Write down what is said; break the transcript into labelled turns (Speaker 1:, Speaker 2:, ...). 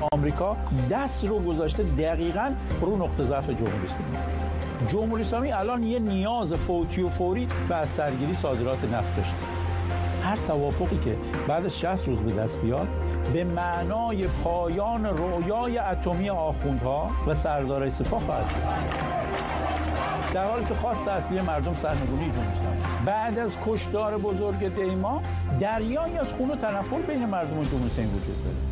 Speaker 1: آمریکا دست رو گذاشته دقیقاً رو نقطه ضعف جمهوری اسلامی. جمهوری اسلامی الان یه نیاز فوتی و فوری به از سرگیری صادرات نفت داشته. هر توافقی که بعد از 60 روز به دست بیاد به معنای پایان رویای اتمی آخوندها و سردارای سپاه خواهد بود. در حالی که خواست اصلی مردم سرنگونی جمهوری اسلامی. بعد از کشتار بزرگ دیما دریایی از خون و تنفر بین مردم و جمهوری اسلامی وجود داره.